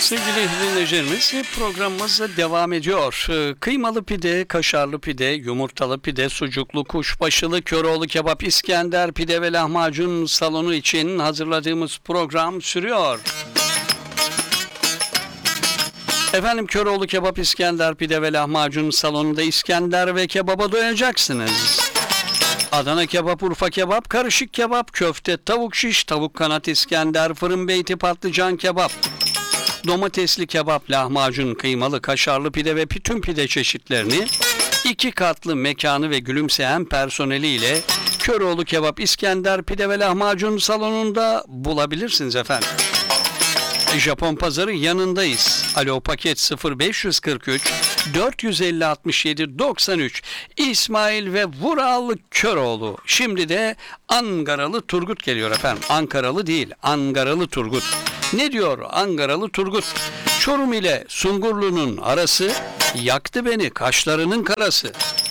Sevgili dinleyicilerimiz, programımız devam ediyor. Kıymalı pide, kaşarlı pide, yumurtalı pide, sucuklu, kuşbaşılı, Köroğlu kebap, İskender pide ve lahmacun salonu için hazırladığımız program sürüyor. Efendim, Köroğlu kebap, İskender pide ve lahmacun salonunda İskender ve kebaba doyacaksınız. Adana kebap, Urfa kebap, karışık kebap, köfte, tavuk şiş, tavuk kanat, İskender, fırın beyti, patlıcan kebap, domatesli kebap, lahmacun, kıymalı, kaşarlı pide ve tüm pide çeşitlerini iki katlı mekanı ve gülümseyen personeliyle Köroğlu kebap, İskender pide ve lahmacun salonunda bulabilirsiniz efendim. Japon pazarı yanındayız. Alo, paket 0543 450 67 93 İsmail ve Vural Köroğlu. Şimdi de Ankaralı Turgut geliyor efendim. Ankaralı değil, Ankaralı Turgut. Ne diyor Ankaralı Turgut? Çorum ile Sungurlu'nun arası, yaktı beni kaşlarının karası.